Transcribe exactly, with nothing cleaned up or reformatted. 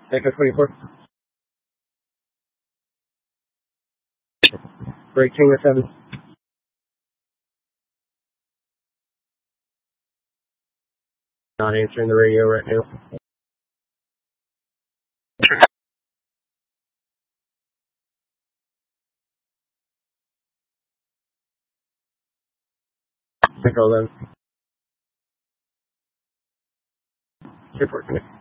Echo twenty-four. Break Tango seven. Not answering the radio right now. Echo eleven. Report connect.